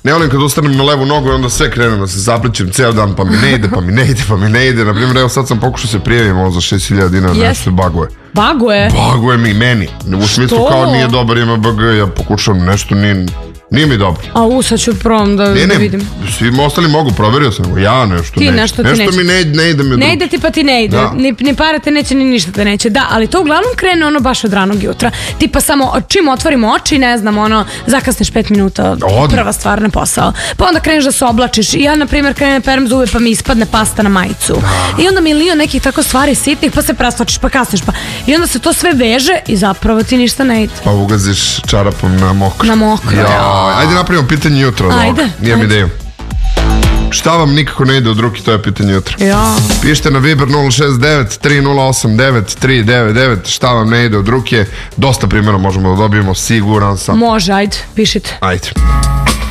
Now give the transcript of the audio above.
Ne volim kad ustanem na levu nogu i onda sve krenem da se zapličem ceo dan, pa mi ne ide. Naprimjer, evo sad sam pokušao se prijavim za 6.000 dinara, nešto baguje. Baguje? Baguje mi meni. U smislu kao nije dobar, ima BG, ja pokušavam nešto, nije mi dobro. Sad ću probam da vidim. Svi ostali mogu, proverio sam, ja nešto neće. Nešto mi ne ide mi od ne ide ti pa ti ne ide, ni para te neće, ni ništa te neće. Da, ali to uglavnom krene ono baš od ranog jutra. Tipa samo čim otvorimo oči, ne znam, ono, zakasniš 5 minuta, prva stvar na posao. Pa onda kreneš da se oblačiš i ja, na primjer, krenem perem zube pa mi ispadne pasta na majicu. I onda milion nekih tako stvari sitnih, pa se preslačiš, pa kasniš, pa i onda se to sve veže i zapravo ti ništa ne ide. Pa ugaziš čarapom na mokro. Na mokro, Ajde napravimo pitanje jutra. Ajde. Nijem ideju. Šta vam nikako ne ide od ruke, to je pitanje jutra. Pišite na Viber 069-3089-399. Šta vam ne ide od ruke? Dosta primjera možemo da dobijemo, siguran sam. Može, ajde, pišite. Ajde.